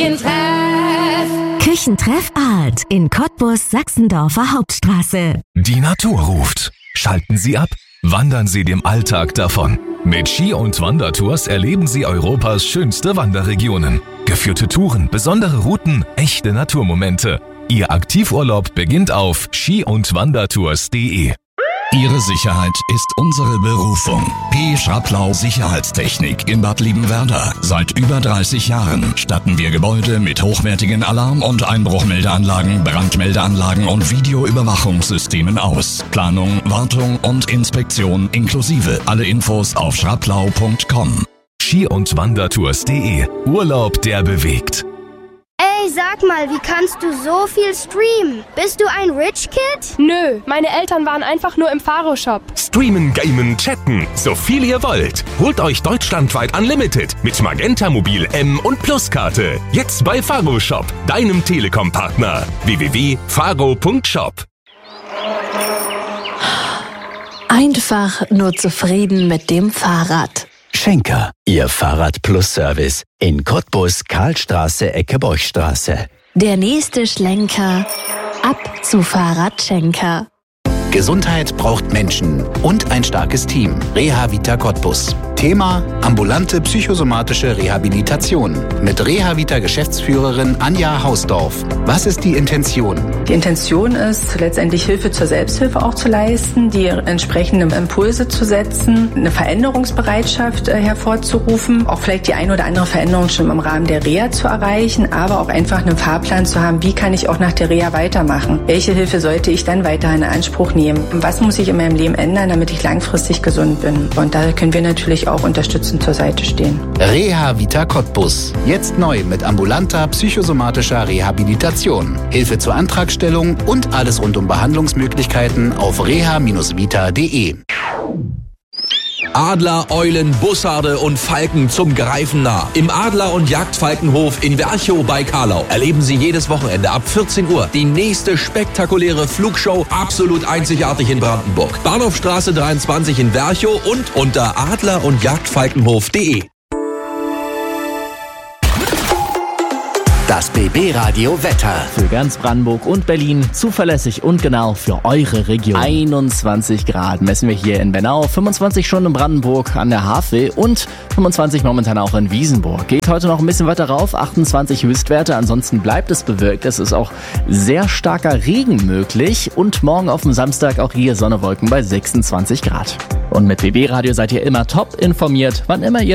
Küchentreff Art in Cottbus, Sachsendorfer Hauptstraße. Die Natur ruft. Schalten Sie ab, wandern Sie dem Alltag davon. Mit Ski- und Wandertours erleben Sie Europas schönste Wanderregionen. Geführte Touren, besondere Routen, echte Naturmomente. Ihr Aktivurlaub beginnt auf ski-und-wandertours.de. Ihre Sicherheit ist unsere Berufung. P. Schraplau Sicherheitstechnik in Bad Liebenwerda. Seit über 30 Jahren statten wir Gebäude mit hochwertigen Alarm- und Einbruchmeldeanlagen, Brandmeldeanlagen und Videoüberwachungssystemen aus. Planung, Wartung und Inspektion inklusive. Alle Infos auf schraplau.com. ski-und-wandertours.de. Urlaub, der bewegt. Ey, sag mal, wie kannst du so viel streamen? Bist du ein Rich Kid? Nö, meine Eltern waren einfach nur im Faro-Shop. Streamen, gamen, chatten, so viel ihr wollt. Holt euch deutschlandweit Unlimited mit Magenta Mobil M und Plus-Karte. Jetzt bei Faro Shop, deinem Telekom-Partner. www.faro.shop. Einfach nur zufrieden mit dem Fahrrad. Schenker, Ihr Fahrrad-Plus-Service in Cottbus, Karlstraße, Ecke Borchstraße. Der nächste Schlenker, ab zu Fahrradschenker. Gesundheit braucht Menschen und ein starkes Team. Reha-Vita Cottbus. Thema: ambulante psychosomatische Rehabilitation. Mit Reha-Vita-Geschäftsführerin Anja Hausdorf. Was ist die Intention? Die Intention ist, letztendlich Hilfe zur Selbsthilfe auch zu leisten, die entsprechenden Impulse zu setzen, eine Veränderungsbereitschaft hervorzurufen, auch vielleicht die ein oder andere Veränderung schon im Rahmen der Reha zu erreichen, aber auch einfach einen Fahrplan zu haben, wie kann ich auch nach der Reha weitermachen? Welche Hilfe sollte ich dann weiterhin in Anspruch nehmen? Was muss ich in meinem Leben ändern, damit ich langfristig gesund bin? Und da können wir natürlich auch unterstützend zur Seite stehen. Reha-Vita Cottbus. Jetzt neu mit ambulanter psychosomatischer Rehabilitation. Hilfe zur Antragstellung und alles rund um Behandlungsmöglichkeiten auf reha-vita.de. Adler, Eulen, Bussarde und Falken zum Greifen nah. Im Adler- und Jagdfalkenhof in Werchow bei Karlau erleben Sie jedes Wochenende ab 14 Uhr die nächste spektakuläre Flugshow, absolut einzigartig in Brandenburg. Bahnhofstraße 23 in Werchow und unter adler- und jagdfalkenhof.de. Das BB-Radio Wetter. Für ganz Brandenburg und Berlin zuverlässig und genau für eure Region. 21 Grad messen wir hier in Bennau, 25 schon in Brandenburg an der Havel und 25 momentan auch in Wiesenburg. Geht heute noch ein bisschen weiter rauf, 28 Höchstwerte, ansonsten bleibt es bewölkt. Es ist auch sehr starker Regen möglich und morgen auf dem Samstag auch hier Sonne, Wolken bei 26 Grad. Und mit BB Radio seid ihr immer top informiert, wann immer ihr